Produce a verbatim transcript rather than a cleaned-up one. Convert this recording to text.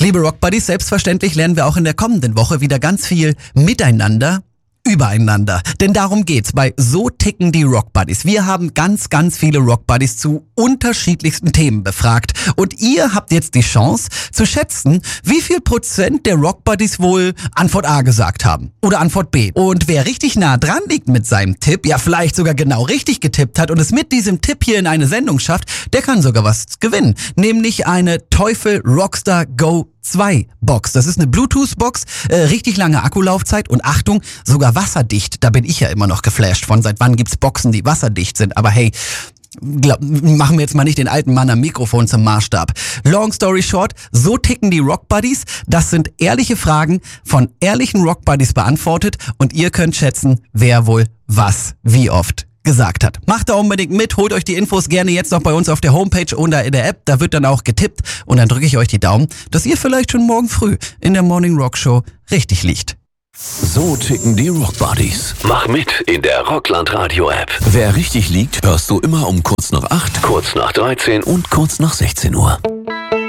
Liebe Rockbuddies, selbstverständlich lernen wir auch in der kommenden Woche wieder ganz viel miteinander, übereinander. Denn darum geht's bei So ticken die Rockbuddies. Wir haben ganz, ganz viele Rockbuddies zu unterschiedlichsten Themen befragt. Und ihr habt jetzt die Chance zu schätzen, wie viel Prozent der Rockbuddies wohl Antwort A gesagt haben. Oder Antwort B. Und wer richtig nah dran liegt mit seinem Tipp, ja vielleicht sogar genau richtig getippt hat und es mit diesem Tipp hier in eine Sendung schafft, der kann sogar was gewinnen. Nämlich eine Teufel Rockstar Go zwei Box. Das ist eine Bluetooth-Box, äh, richtig lange Akkulaufzeit und Achtung, sogar wasserdicht. Da bin ich ja immer noch geflasht von. Seit wann gibt's Boxen, die wasserdicht sind? Aber hey, glaub, machen wir jetzt mal nicht den alten Mann am Mikrofon zum Maßstab. Long story short, so ticken die Rockbuddies. Das sind ehrliche Fragen von ehrlichen Rockbuddies beantwortet und ihr könnt schätzen, wer wohl was wie oft gesagt hat. Macht da unbedingt mit, holt euch die Infos gerne jetzt noch bei uns auf der Homepage oder in der App, da wird dann auch getippt und dann drücke ich euch die Daumen, dass ihr vielleicht schon morgen früh in der Morning Rock Show richtig liegt. So ticken die Rockbuddies. Mach mit in der Rockland Radio App. Wer richtig liegt, hörst du immer um kurz nach acht, kurz nach dreizehn und kurz nach sechzehn Uhr.